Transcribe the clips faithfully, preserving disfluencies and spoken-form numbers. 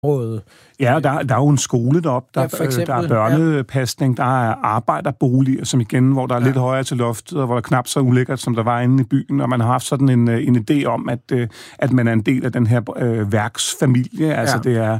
område. Ja, der, der er jo en skole deroppe, der, Ja, for eksempel, der er børnepasning, ja. Der er arbejderboliger, som igen, hvor der er ja. lidt højere til loftet, og hvor der knap så ulækkert, som der var inde i byen, og man har haft sådan en, en idé om, at, at man er en del af den her øh, værksfamilie, altså ja. det er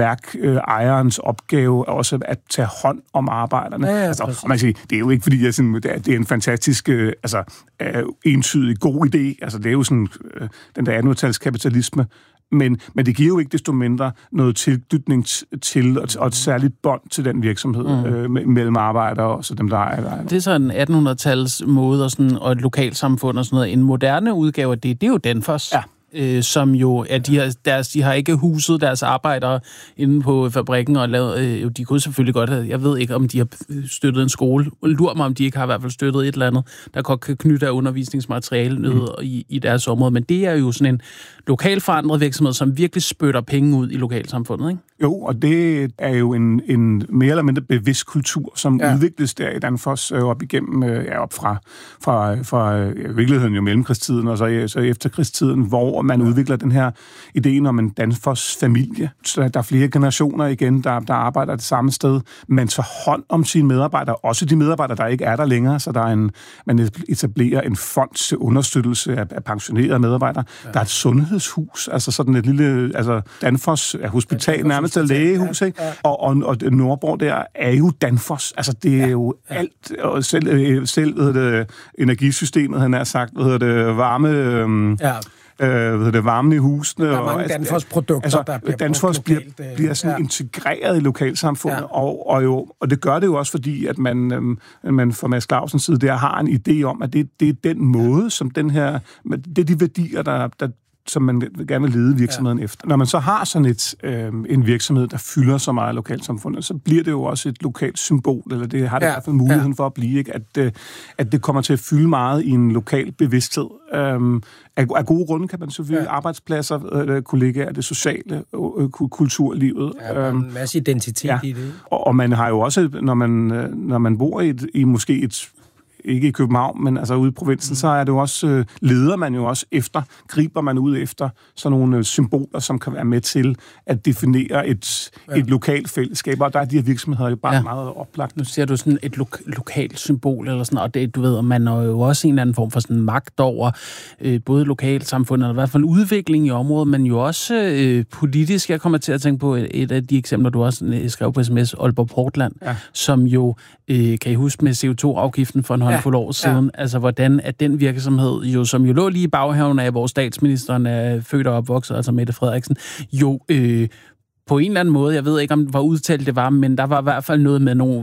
værkejerens opgave også at tage hånd om arbejderne. Ja, ja, altså, og man kan sige, det er jo ikke fordi, jeg sådan, det er en fantastisk, øh, altså øh, entydig god idé, altså det er jo sådan øh, den der attenhundredetalskapitalisme. Men, men det giver jo ikke desto mindre noget tilknytning til, og et særligt bånd til den virksomhed mm. øh, mellem arbejdere og så dem, der ejer. Det er så en attenhundredetals måde og, sådan, og et lokalsamfund og sådan noget. En moderne udgave af det, det er jo Danfoss. Ja. Øh, som jo, at de har, deres, de har ikke huset deres arbejdere inde på fabrikken, og lavet, øh, de kunne selvfølgelig godt have, jeg ved ikke, om de har støttet en skole, lurer mig, om de ikke har i hvert fald støttet et eller andet, der godt kan knytte af undervisningsmateriale ned mm. i, i deres område, men det er jo sådan en lokal forandret virksomhed, som virkelig spytter penge ud i lokalsamfundet, ikke? Jo, og det er jo en, en mere eller mindre bevidst kultur, som ja. udvikles der i Danfoss øh, op igennem, øh, ja, op fra, fra, fra øh, virkeligheden jo mellemkrigstiden, og så, så efterkrigstiden, hvor man ja. udvikler den her idé om en Danfoss-familie. Så der er flere generationer igen, der, der arbejder det samme sted. Man tager hånd om sine medarbejdere, også de medarbejdere, der ikke er der længere, så der er en, man etablerer en fond til understøttelse af, af pensionerede medarbejdere. Ja. Der er et sundhedshus, altså sådan et lille, altså Danfoss er hospital, nærmest et lægehus, ikke? Ja. Og, og, og Nordborg der er jo Danfoss. Altså det er ja. jo ja. alt, og selv, selv hvad hedder det, energisystemet, han har sagt, hvad hedder det, varme... Øhm, ja. Øh, hvad det, varmen i husene. Der er mange og, Danfoss-produkter, altså, der bliver Danfoss bliver, bliver sådan ja. integreret i lokalsamfundet, ja. og, og, jo, og det gør det jo også, fordi at man, øhm, man fra Mads Clausens side der har en idé om, at det, det er den måde, som den her, det er de værdier, der, der som man gerne vil lede virksomheden ja. efter. Når man så har sådan et, øh, en virksomhed, der fylder så meget lokalsamfundet, så bliver det jo også et lokalt symbol, eller det har det ja. i hvert fald muligheden ja. for at blive, ikke? At, øh, at det kommer til at fylde meget i en lokal bevidsthed. Øh, af, af gode grunde kan man selvfølgelig ja. arbejdspladser, øh, kollegaer, det sociale, øh, kulturlivet. Ja, øh, en masse identitet ja. i det. Og, og man har jo også, når man, når man bor i, et, i måske et ikke i København, men altså ude i provinsen, mm. så er det jo også, øh, leder man jo også efter, griber man ud efter sådan nogle øh, symboler, som kan være med til at definere et, ja. et lokalt fællesskab, og der er de her virksomheder jo bare ja. meget oplagt. Nu ser du sådan et lo- lokalt symbol, eller sådan, og det, du ved, man har jo også en eller anden form for sådan magt over øh, både lokalsamfundet, eller i hvert fald udvikling i området, men jo også øh, politisk. Jeg kommer til at tænke på et, et af de eksempler, du også øh, skrev på sms, Aalborg Portland, ja. som jo, øh, kan I huske med C O to afgiften for en håndfuld ja. år siden, ja. altså hvordan at den virksomhed, jo, som jo lå lige i baghaven af, hvor statsministeren er født og opvokset, altså Mette Frederiksen, jo øh, på en eller anden måde, jeg ved ikke, om det var udtalt det var, men der var i hvert fald noget med nogle,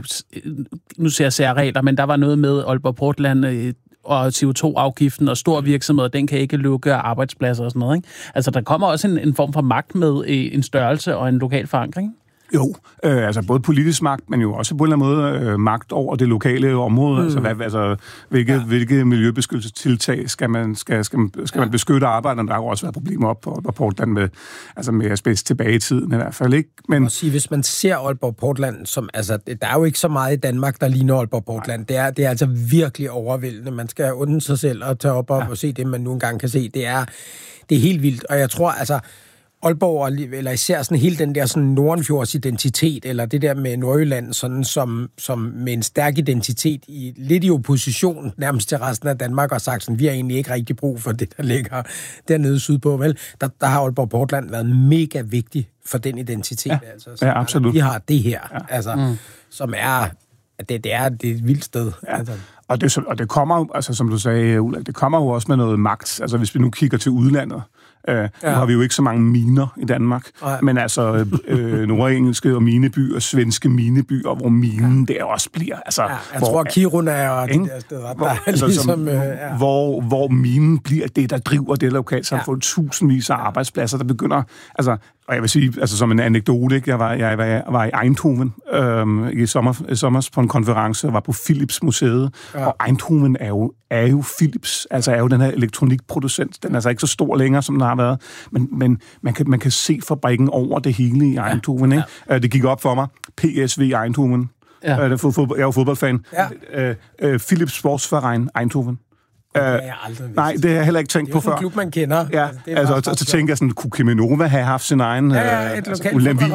nu ser jeg særregler, men der var noget med Aalborg Portland øh, og C O to afgiften og stor virksomhed, den kan ikke lukke arbejdspladser og sådan noget, ikke? Altså, der kommer også en, en form for magt med øh, en størrelse og en lokal forankring. Jo, øh, altså både politisk magt, men jo også på en eller anden måde øh, magt over det lokale område. Mm. Altså, hvad, altså hvilke, ja. hvilke miljøbeskyttelsestiltag skal man, skal, skal, skal ja. man beskytte arbejderne? Der har jo også været problemer op på Portland med, altså med asbest tilbage i tiden i hvert fald, ikke? Men sige, hvis man ser Aalborg Portland, som, altså, der er jo ikke så meget i Danmark, der ligner Aalborg Portland. Det er, det er altså virkelig overvældende. Man skal undre sig selv og tage op og, ja. og se det, man nu engang kan se. Det er, det er helt vildt, og jeg tror, altså Aalborg, eller især sådan hele den der sådan Nordenfjords identitet, eller det der med Nordjylland, sådan som, som med en stærk identitet, i, lidt i opposition nærmest til resten af Danmark, og sagt sådan, vi har egentlig ikke rigtig brug for det, der ligger dernede sydpå, vel? Der, der har Aalborg Portland været mega vigtig for den identitet. Ja, altså. Så, ja absolut. Vi har det her, ja. altså, mm. som er, det, det er det er et vildt sted. Ja. Altså. Og, det, og det kommer jo, altså som du sagde, Ulla, det kommer jo også med noget magt. Altså hvis vi nu kigger til udlandet, Uh, ja. Nu har vi jo ikke så mange miner i Danmark, ja. men altså øh, nordengelske og minebyer, svenske minebyer, hvor minen ja. der også bliver. Altså, ja, jeg hvor, tror, Kiruna er og de der steder, hvor, der er altså, ligesom... Som, øh, ja. hvor, hvor minen bliver det, der driver det lokalsamfund. Ja. Tusindvis af arbejdspladser, der begynder... Altså, og jeg vil sige, altså som en anekdote, ikke? Jeg var, jeg var, jeg var i Eindhoven øhm, i sommer, sommer på en konference og var på Philips Museet. Ja. Og Eindhoven er jo, er jo Philips, altså er jo den her elektronikproducent. Den er altså ikke så stor længere, som den har været. Men, men man, kan, man kan se fabrikken over det hele i Eindhoven. Ja. Ikke? Ja. Det gik op for mig. P S V Eindhoven. Ja. Jeg er jo fodboldfan. Ja. Uh, uh, Philips Sportsverein Eindhoven. det har jeg aldrig vidst. Nej, det har jeg heller ikke tænkt på før. Det er jo en klub, man kender. Ja, altså, altså, så tænker jeg sådan, kunne Cheminova have haft sin egen... Ja, ja, et lokalt